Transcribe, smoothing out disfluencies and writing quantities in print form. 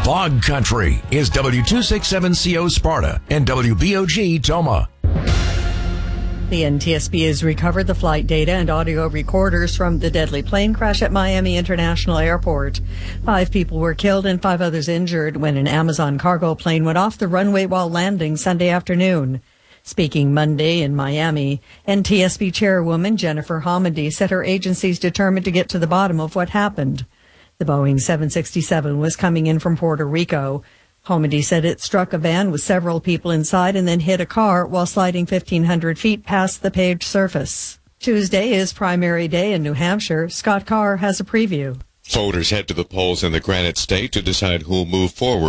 Bog Country is W267CO Sparta and WBOG Toma. The NTSB has recovered the flight data and audio recorders from the deadly plane crash at Miami International Airport. 5 people were killed and 5 others injured when an Amazon cargo plane went off the runway while landing Sunday afternoon. Speaking Monday in Miami, NTSB Chairwoman Jennifer Homendy said her agency is determined to get to the bottom of what happened. The Boeing 767 was coming in from Puerto Rico. Homendy said it struck a van with several people inside and then hit a car while sliding 1,500 feet past the paved surface. Tuesday is primary day in New Hampshire. Scott Carr has a preview. Voters head to the polls in the Granite State to decide who'll move forward